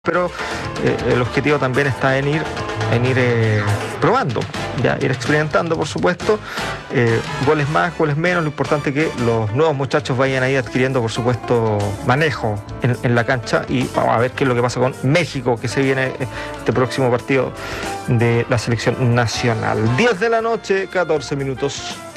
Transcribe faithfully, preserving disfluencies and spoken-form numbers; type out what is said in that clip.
Pero eh, el objetivo también está en ir, en ir eh, probando, ya ir experimentando, por supuesto, eh, goles más, goles menos. Lo importante es que los nuevos muchachos vayan ahí adquiriendo, por supuesto, manejo en, en la cancha, y vamos a ver qué es lo que pasa con México, que se viene este próximo partido de la selección nacional. diez de la noche, catorce minutos.